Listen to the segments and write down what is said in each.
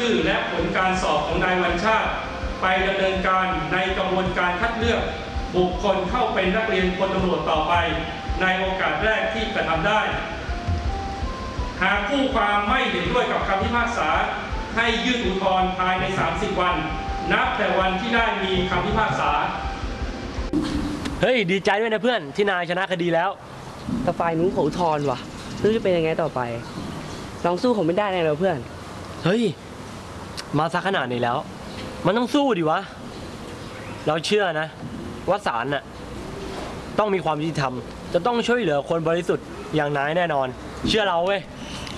อและผลการสอบของนายวัญชาติไปดำเนินการในกระบวนการคัดเลือกบุคคลเข้าเป็นนักเรียนพลตำรวจต่อไปในโอกาสแรกที่กระทำได้หากผู้ความไม่เห็นด้วยกับคำพิพากษาให้ยื่นอุทธรณ์ภายใน30 วันนับแต่วันที่ได้มีคำพิพากษาเฮ้ยดีใจด้วยนะเพื่อนที่นายชนะคดีแล้วแต่ฝ่ายนู้นเขาอุทธรณ์ว่ะไม่รู้จะเป็นยังไงต่อไปลองสู้ผมไม่ได้เลยเหรอเพื่อนเฮ้ยมาซะขนาดนี้แล้วมันต้องสู้ดิวะเราเชื่อนะว่าศาลน่ะต้องมีความยุติธรรมจะต้องช่วยเหลือคนบริสุทธิ์อย่างนายแน่นอนเชื่อเราเว้ย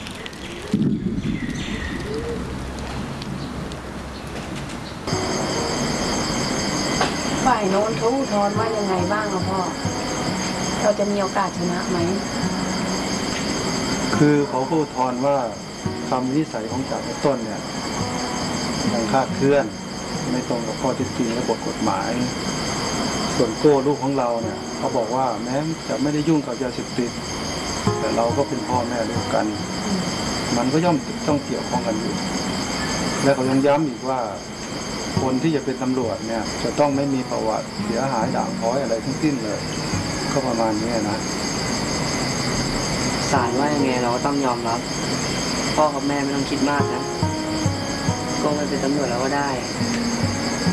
ฝ่ายโน้นเขาอุทธรณ์ว่ายังไงบ้างอะพ่อเราจะมีโอกาสชนะไหมคือเขาอุทธรณ์ว่าคำวินิจฉัยของศาลต้นเนี่ยยังคลาดเคลื่อนไม่ตรงกับข้อเท็จจริงและบทกฎหมายส่วนโก้ลูกของเราเนี่ยเขาบอกว่าแม้จะไม่ได้ยุ่งกับยาเสพติดแต่เราก็เป็นพ่อแม่ลูกกันมันก็ย่อมต้องเกี่ยวข้องกันอยู่และเขายังย้ำอีกว่าคนที่จะเป็นตำรวจเนี่ยจะต้องไม่มีประวัติเสียหายด่างพร้อยอะไรทั้งสิ้นเลยก็ประมาณนี้นะศาลว่ายังไงเราก็ต้องยอมรับพ่อกับแม่ไม่ต้องคิดมากนะก็ไม่เป็นตำรวจแล้วก็ได้